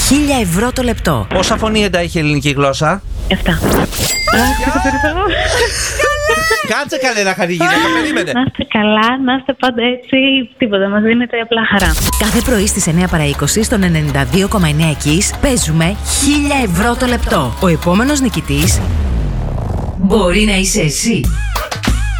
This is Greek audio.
1.000 ευρώ το λεπτό. Πόσα φωνήεντα έχει η ελληνική γλώσσα? 7. Κάτσε καλέ να χαρεί γυναίκα, περίμενε. Να είστε καλά, να είστε πάντα έτσι. Τίποτα, μας δίνετε απλά χαρά. Κάθε πρωί στις 9 παρά 20 στον 92,9 Kiss παίζουμε 1.000 ευρώ το λεπτό. Ο επόμενος νικητής μπορεί να είσαι εσύ.